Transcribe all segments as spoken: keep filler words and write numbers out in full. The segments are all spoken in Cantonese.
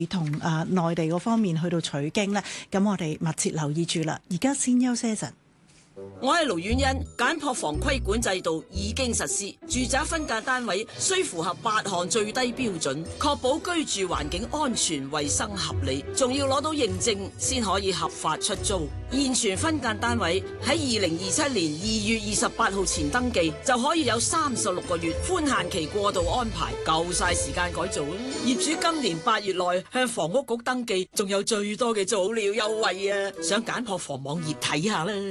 同啊內地嗰方面去到取經呢，咁我哋密切留意住啦。而家先休息一陣。 我係盧婉欣，簡樸房規管制度已經實施，住宅分間單位需符合八項最低標準，確保居住環境安全、衛生合理，仲要攞到認證先可以合法出租。現存分間單位喺二零二七年二月二十八號前登記，就可以有三十六個月寬限期過渡安排，夠晒時間改造啦。業主今年八月內向房屋局登記，仲有最多嘅早鳥優惠啊！上簡樸房網頁睇下啦。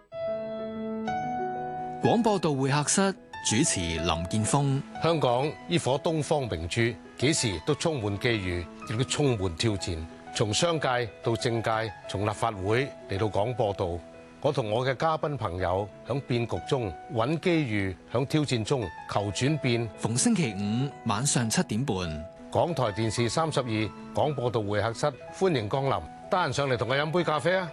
廣播道會客室主持林健鋒。 香港呢顆東方明珠，幾時都充滿機遇，亦都充滿挑戰。從商界到政界，從立法會嚟到廣播道，我同我嘅嘉賓朋友響變局中揾機遇，響挑戰中求轉變。 逢星期五晚上七點半， 港台電視三十二廣播道會客室，歡迎光臨，得閒上嚟同我飲杯咖啡啊！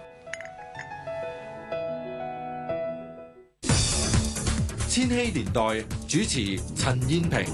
千禧年代主持陳燕萍。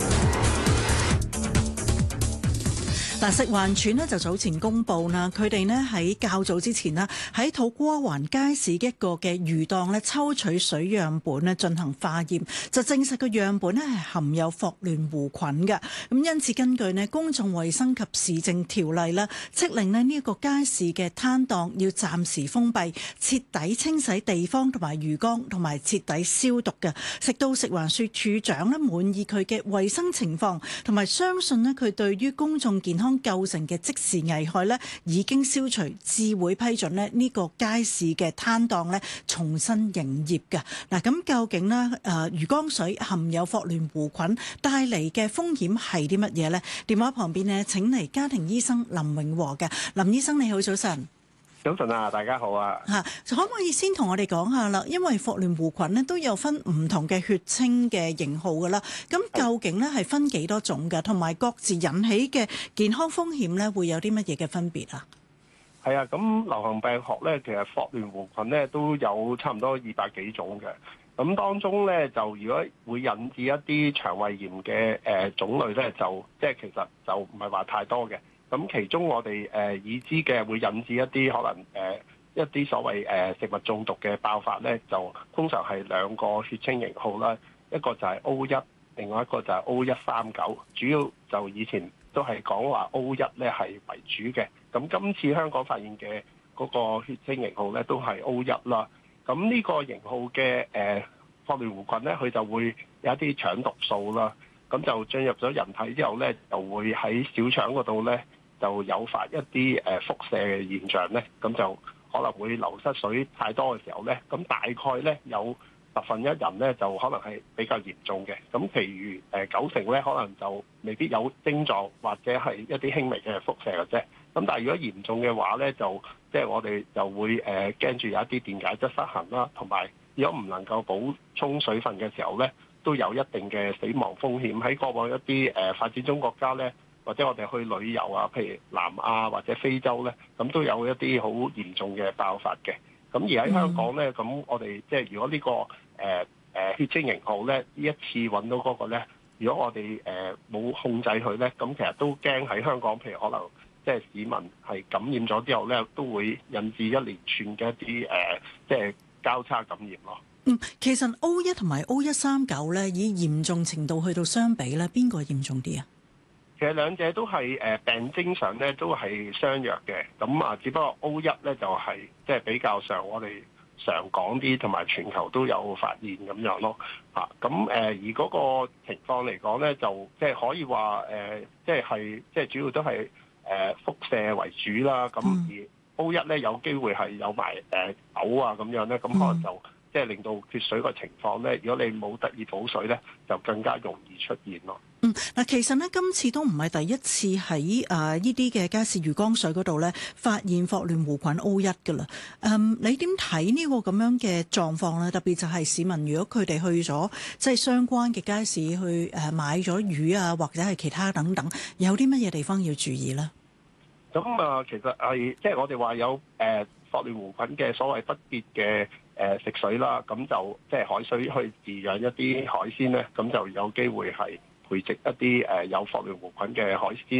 嗱，食環署呢就早前公布啦，佢哋呢喺較早之前呢喺土瓜灣街市一個嘅魚檔呢抽取水樣本呢進行化驗，就證實個樣本呢係含有霍亂弧菌嘅。咁因此根據呢公眾衛生及市政條例啦，即令呢呢一個街市嘅攤檔要暫時封閉，徹底清洗地方同埋魚缸，同埋徹底消毒嘅。食到食環署署長呢滿意佢嘅衛生情況，同埋相信呢佢對於公眾健康構成嘅即時危害呢已經消除，至會批准呢呢個街市嘅攤檔呢重新營業嘅。嗱，咁究竟呢誒魚缸水含有霍亂弧菌帶嚟嘅風險係啲乜嘢呢？電話旁邊呢請嚟家庭醫生林永和嘅。林醫生你好，早晨。 早晨啊，大家好啊！ 嚇，可唔可以先同我哋講下啦？因為霍亂弧菌咧都有分唔同嘅血清嘅型號噶啦，咁究竟咧係分幾多種嘅，同埋各自引起嘅健康風險咧會有啲乜嘢嘅分別啊？ 係啊，咁流行病學咧，其實霍亂弧菌咧都有差唔多二百幾種嘅。咁當中咧就如果會引致一啲腸胃炎嘅誒種類咧，就即係其實就唔係話太多嘅。咁其中我哋誒已知嘅會引致一啲可能誒一啲所謂誒食物中毒嘅爆發咧，就通常係兩個血清型號啦，一個就係 O 一，另外一個就係 O 一三九。主要就以前都係講話 O 一咧係為主嘅。咁今次香港發現嘅嗰個血清型號咧都係 O 一啦。咁呢個型號嘅誒霍亂弧菌咧，佢就會有一啲腸毒素啦。咁就進入咗人體之後咧，就會喺小腸嗰度咧，就誘發一啲誒輻射嘅現象咧，咁就可能會流失水太多嘅時候咧，咁大概咧有十分一人咧就可能係比較嚴重嘅，咁其餘誒九成咧可能就未必有症狀或者係一啲輕微嘅輻射嘅啫。咁但係如果嚴重嘅話咧，就即係我哋就會誒驚住有一啲電解質失衡啦，同埋如果唔能夠補充水分嘅時候咧，都有一定嘅死亡風險。喺過往一啲誒發展中國家咧，或者我哋去旅遊啊，譬如南亞或者非洲咧，咁都有一啲好嚴重嘅爆發嘅。咁而喺香港咧，咁我哋即係如果呢個誒誒血清型號咧，呢一次揾到嗰個咧，如果我哋誒冇控制佢咧，咁其實都驚喺香港，譬如可能即係市民係感染咗之後咧，都會引致一連串嘅一啲誒即係交叉感染咯。 嗯，其實 O 一同埋 O 一三九咧，以嚴重程度去到相比咧，邊個嚴重啲啊？ 其實兩者都係誒病徵上咧都係相若嘅，咁啊，只不過 O 一咧就係即係比較上我哋常講啲，同埋全球都有發現咁樣咯。嚇，咁誒而嗰個情況嚟講咧，就即係可以話誒，即係係即係主要都係誒輻射為主啦。咁而 O 一咧有機會係有埋誒嘔啊咁樣咧，咁可能就即係令到缺水個情況咧，如果你冇得意補水咧，就更加容易出現咯。 嗯，嗱，其實呢，今次都唔係第一次喺誒呢啲嘅街市魚缸水嗰度咧發現霍亂弧菌 O 一㗎啦。嗯，你點睇呢個咁樣嘅狀況咧？特別就係市民如果佢哋去咗即係相關嘅街市去誒買咗魚啊，或者係其他等等，有啲乜嘢地方要注意咧？ 咁啊，其實係即係我哋話有誒霍亂弧菌嘅所謂不潔嘅誒食水啦，咁就即係海水去飼養一啲海鮮咧，咁就有機會係培植一啲誒有霍亂弧菌嘅海鮮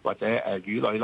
或者誒魚類啦。